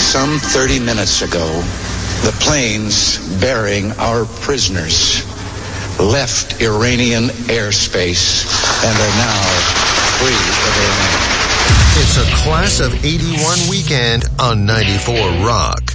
some 30 minutes ago, the planes bearing our prisoners left Iranian airspace and are now free of Iran. It's a Class of 81 weekend on 94 Rock.